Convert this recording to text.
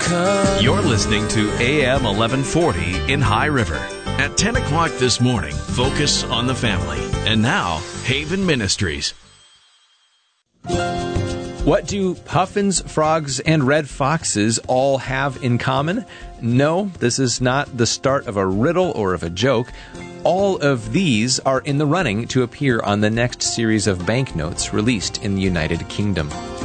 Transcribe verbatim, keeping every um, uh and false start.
You're listening to A M eleven forty in High River. At ten o'clock this morning, focus on the family. And now, Haven Ministries. What do puffins, frogs, and red foxes all have in common? No, this is not the start of a riddle or of a joke. All of these are in the running to appear on the next series of banknotes released in the United Kingdom.